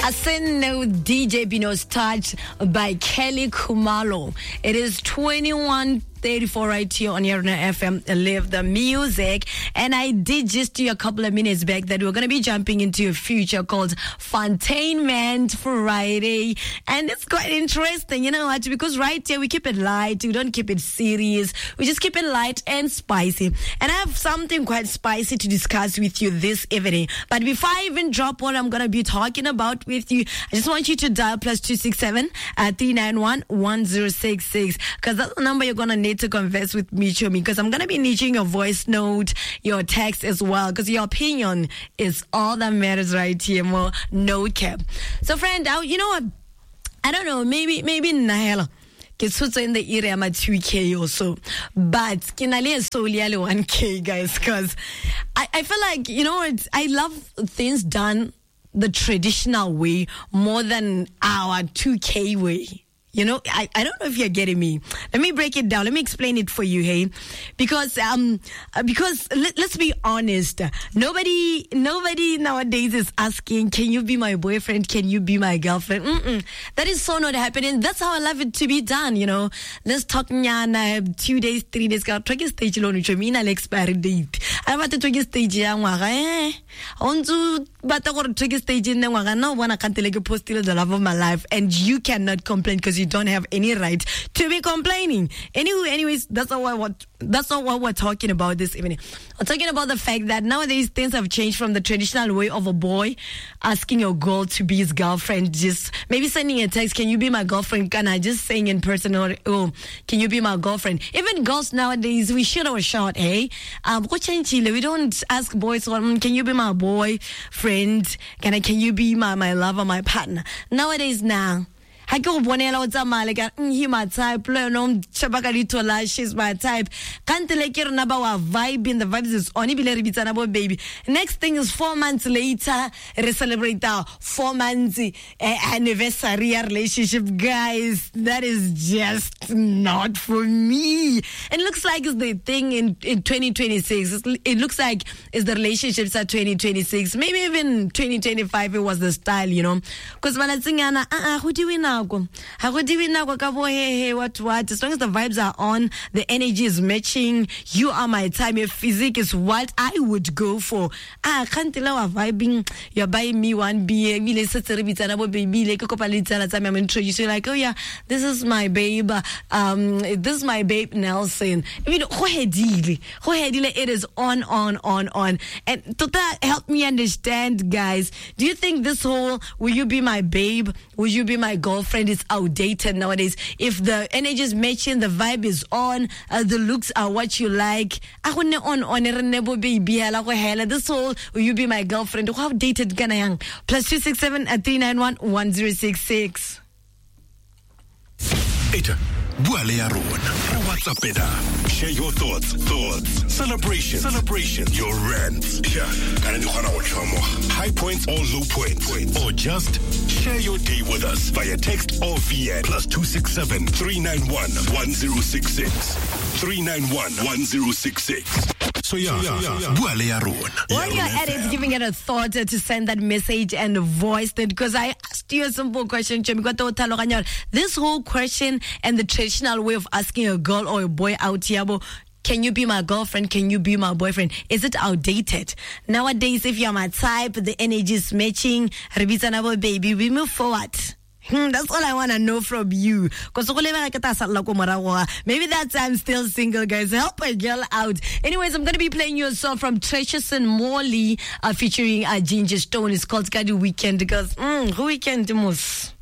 Ascend DJ Bino's Touch by Kelly Khumalo. It is 21:34 right here on Yarna FM. Live the music. And I did just do a couple of minutes back that we're going to be jumping into a future called Fontainment Friday. And it's quite interesting, you know what? Because right here we keep it light. We don't keep it serious. We just keep it light and spicy. And I have something quite spicy to discuss with you this evening. But before I even drop what I'm going to be talking about with you, I just want you to dial +267 391 1066, because that's the number you're going to need to converse with me, Chomi, because I'm going to be needing your voice note, your text as well, because your opinion is all that matters right here, more no cap. So friend, you know what, I don't know, maybe Nahela it's in the area of 2K or so, but kinali is solely 1K, guys, because I feel like, you know what, I love things done the traditional way more than our 2K way. You know, I don't know if you're getting me. Let me break it down. Let me explain it for you, hey? Because let's be honest. Nobody nowadays is asking, can you be my boyfriend? Can you be my girlfriend? That is so not happening. That's how I love it to be done, you know. Let's talk 2 days, 3 days. Ka try stage lo no chomina expiry date. I want to try stage ya ngwaga onzu bata go try stage ne ngwaga no bona kantele ke postile the love of my life, and you cannot complain because you don't have any right to be complaining. Anyways, that's not what we're talking about this evening. We're talking about the fact that nowadays things have changed from the traditional way of a boy asking a girl to be his girlfriend, just maybe sending a text, can you be my girlfriend? Can I just saying in person, or can you be my girlfriend? Even girls nowadays, we shoot our shot, hey? We don't ask boys, can you be my boyfriend? Can you be my lover, my partner? Nowadays now, I go bonela o tsamale ka he my type, no chabaka litola, she's my type. Can't like your number wa vibe, in the vibes is on ibile re bitsana bo baby. Next thing is 4 months later, we celebrate our 4 months anniversary relationship, guys. That is just not for me. It looks like it's the thing in 2026. It looks like it's the relationships at 2026. Maybe even 2025 it was the style, you know. Because when I sing who do we now? What? As long as the vibes are on, the energy is matching, you are my time, your physique is what I would go for. I can't tell how vibing, you're buying me one beer, I'm introducing you like, oh yeah, this is my babe, this is my babe Nelson. I mean, it is on. And to that, help me understand, guys, do you think this whole, will you be my babe, will you be my girlfriend, is outdated nowadays? If the energy is matching, the vibe is on, the looks are what you like, this whole will you be my girlfriend, how dated can I hang? +267 391 1066. Buale ya rona. WhatsApp it up. Share your thoughts. Celebration. Your rants. Yeah. High points or low points. Or just share your day with us via text or via +267 391 1066. 391 1066. So yeah. Buale ya rona. While you're at it, giving it a thought to send that message and voice it, because I asked you a simple question. This whole question and the traditional way of asking a girl or a boy out here, can you be my girlfriend? Can you be my boyfriend? Is it outdated? Nowadays, if you're my type, the energy is matching, baby, we move forward. That's all I want to know from you. Maybe that's I'm still single, guys. Help a girl out. Anyways, I'm going to be playing you a song from Treasures and Morley featuring Ginger Stone. It's called Kadu Weekend, because weekend most.